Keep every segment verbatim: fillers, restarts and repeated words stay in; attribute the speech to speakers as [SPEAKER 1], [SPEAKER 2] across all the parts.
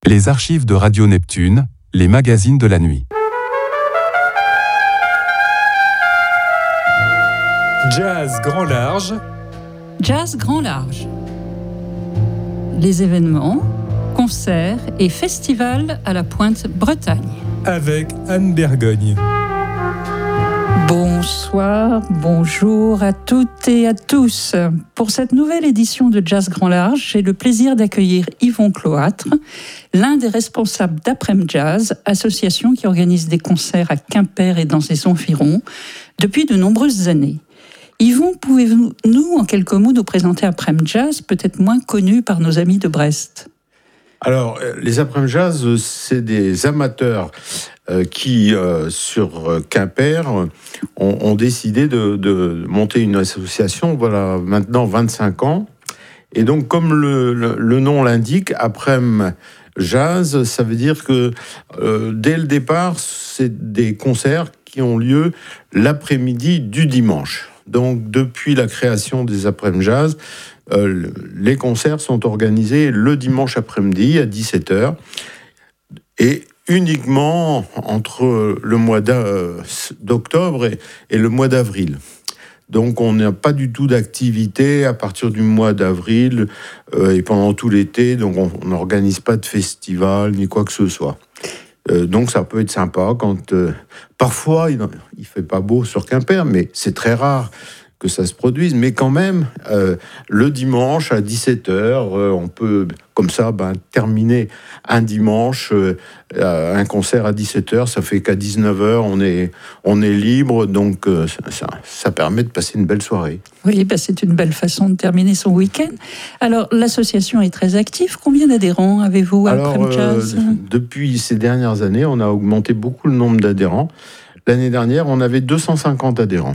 [SPEAKER 1] Les archives de Radio Neptune, les magazines de la nuit.
[SPEAKER 2] Jazz grand large.
[SPEAKER 3] Jazz grand large. Les événements, concerts et festivals à la Pointe-Bretagne.
[SPEAKER 2] Avec Anne Bergogne.
[SPEAKER 3] Bonsoir, bonjour à toutes et à tous. Pour cette nouvelle édition de Jazz Grand Large, j'ai le plaisir d'accueillir Yvon Cloître, l'un des responsables d'Aprem Jazz, association qui organise des concerts à Quimper et dans ses environs depuis de nombreuses années. Yvon, pouvez-vous, nous, en quelques mots, nous présenter Aprem Jazz, peut-être moins connu par nos amis de Brest ?
[SPEAKER 4] Alors, les Aprem Jazz, c'est des amateurs euh, qui, euh, sur Quimper, ont, ont décidé de, de monter une association, voilà, maintenant vingt-cinq ans. Et donc, comme le, le, le nom l'indique, Aprem Jazz, ça veut dire que euh, dès le départ, c'est des concerts qui ont lieu l'après-midi du dimanche. Donc, depuis la création des Aprem Jazz, euh, les concerts sont organisés le dimanche après-midi à dix-sept heures et uniquement entre le mois d'octobre et, et le mois d'avril. Donc, on n'a pas du tout d'activité à partir du mois d'avril euh, et pendant tout l'été. Donc, on n'organise pas de festival ni quoi que ce soit. Euh, donc, ça peut être sympa quand... Euh, parfois, il ne fait pas beau sur Quimper, mais c'est très rare que ça se produise. Mais quand même, euh, le dimanche à dix-sept heures, euh, on peut, comme ça, ben, terminer un dimanche, euh, un concert à dix-sept heures, ça fait qu'à dix-neuf heures, on est, on est libre. Donc, euh, ça, ça permet de passer une belle soirée.
[SPEAKER 3] Oui, bah c'est une belle façon de terminer son week-end. Alors, l'association est très active. Combien d'adhérents avez-vous à Aprem Jazz ?
[SPEAKER 4] euh, Depuis ces dernières années, on a augmenté beaucoup le nombre d'adhérents. L'année dernière, on avait deux cent cinquante adhérents.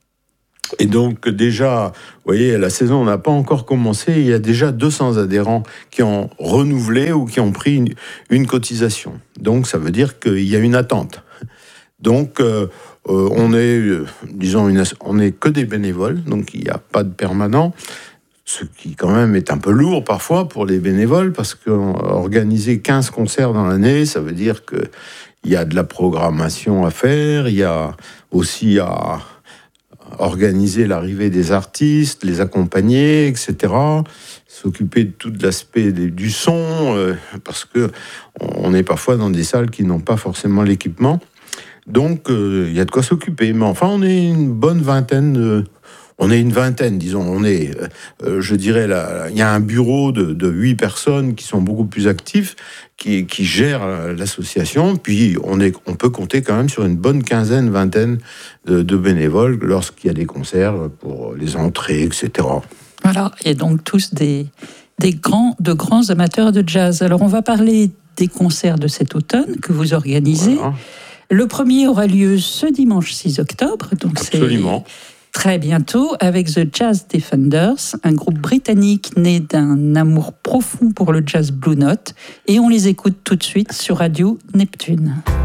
[SPEAKER 4] Et donc, déjà, vous voyez, la saison n'a pas encore commencé. Il y a déjà deux cents adhérents qui ont renouvelé ou qui ont pris une, une cotisation. Donc, ça veut dire qu'il y a une attente. Donc, euh, euh, on est, euh, disons, une, on n'est que des bénévoles. Donc, il n'y a pas de permanent. Ce qui, quand même, est un peu lourd parfois pour les bénévoles, parce qu'organiser quinze concerts dans l'année, ça veut dire qu'il y a de la programmation à faire. Il y a aussi à organiser l'arrivée des artistes, les accompagner, et cetera. S'occuper de tout l'aspect du son, euh, parce que on est parfois dans des salles qui n'ont pas forcément l'équipement. Donc, il euh, y a de quoi s'occuper. Mais enfin, on est une bonne vingtaine de... On est une vingtaine, disons. On est, euh, je dirais, là, il y a un bureau de, de huit personnes qui sont beaucoup plus actifs, qui, qui gèrent l'association. Puis, on, est, on peut compter quand même sur une bonne quinzaine, vingtaine de, de bénévoles lorsqu'il y a des concerts pour les entrées, et cetera.
[SPEAKER 3] Voilà, et donc tous des, des grands, de grands amateurs de jazz. Alors, on va parler des concerts de cet automne que vous organisez. Voilà. Le premier aura lieu ce dimanche six octobre. Donc
[SPEAKER 4] Absolument.
[SPEAKER 3] C'est très bientôt, avec The Jazz Defenders, un groupe britannique né d'un amour profond pour le jazz Blue Note. Et on les écoute tout de suite sur Radio Neptune.